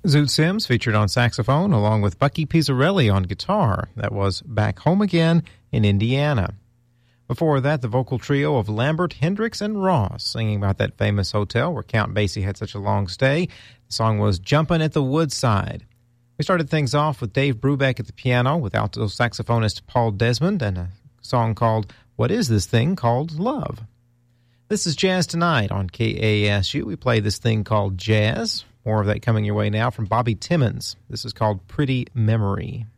Zoot Sims featured on saxophone along with Bucky Pizzarelli on guitar. That was Back Home Again in Indiana. Before that, the vocal trio of Lambert, Hendricks, and Ross singing about that famous hotel where Count Basie had such a long stay. The song was Jumpin' at the Woodside. We started things off with Dave Brubeck at the piano with alto saxophonist Paul Desmond and a song called What Is This Thing Called Love? This is Jazz Tonight on KASU. We play this thing called jazz. More of that coming your way now from Bobby Timmons. This is called Pretty Memory.